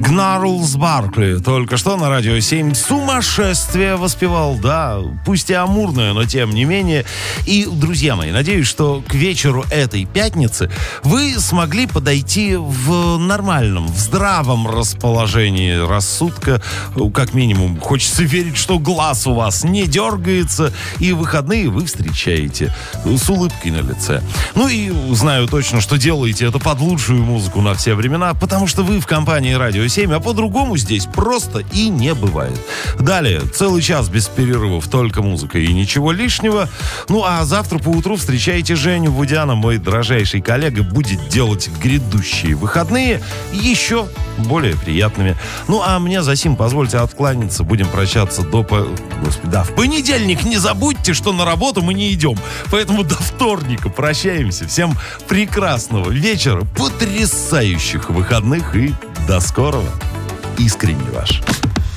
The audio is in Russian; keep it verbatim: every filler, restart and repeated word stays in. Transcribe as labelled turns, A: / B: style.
A: Гнарлс Баркли только что на Радио семь «Сумасшествие» воспевал, да, пусть и амурное, но тем не менее. И, друзья мои, надеюсь, что к вечеру этой пятницы вы смогли подойти в нормальном, в здравом расположении рассудка. Как минимум, хочется верить, что глаз у вас не дергается, и выходные вы встречаете с улыбкой на лице. Ну и знаю точно, что делаете это под лучшую музыку на все времена, потому что вы в компании Радио семь, а по-другому здесь просто и не бывает. Далее, целый час без перерывов, только музыка и ничего лишнего. Ну а завтра поутру встречайте Женю Вудяна, мой дорожайший коллега, будет делать грядущие выходные еще более приятными. Ну а мне за сим позвольте откланяться, будем прощаться до... По... Господи, да, в понедельник не забудьте, что на работу мы не идем, поэтому до вторника прощаемся. Всем прекрасного вечера, потрясающих выходных и до скорого. Искренне ваш.